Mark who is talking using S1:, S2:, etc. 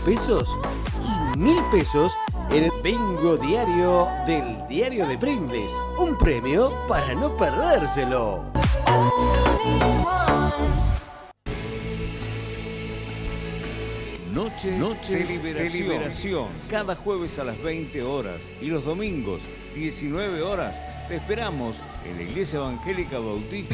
S1: pesos y 1000 pesos en el bingo diario del Diario de Pringles. Un premio para no perdérselo.
S2: Noches de liberación. Cada jueves a las 20 horas y los domingos 19 horas te esperamos en la Iglesia Evangélica Bautista